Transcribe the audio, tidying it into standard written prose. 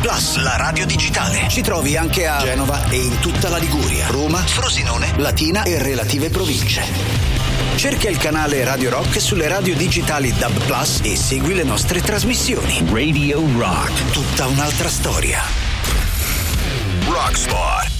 Plus, la radio digitale. Ci trovi anche a Genova e in tutta la Liguria, Roma, Frosinone, Latina e relative province. Cerca il canale Radio Rock sulle radio digitali DAB Plus e segui le nostre trasmissioni. Radio Rock, tutta un'altra storia. Rockspot.